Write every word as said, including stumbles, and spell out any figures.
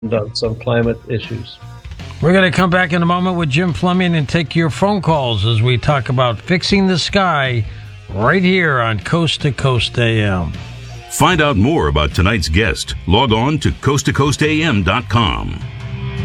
on some climate issues. We're going to come back in a moment with Jim Fleming and take your phone calls as we talk about fixing the sky right here on Coast to Coast A M. Find out more about tonight's guest. Log on to coast to coast a m dot com.